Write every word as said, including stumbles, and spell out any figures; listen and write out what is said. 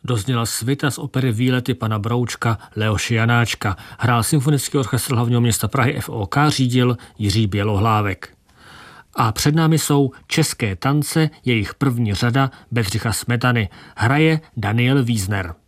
Dozněla svita z opery Výlety pana Broučka Leoše Janáčka. Hrál Symfonický orchestr hlavního města Prahy F O K, řídil Jiří Bělohlávek. A před námi jsou České tance, jejich první řada Bedřicha Smetany. Hraje Daniel Wiesner.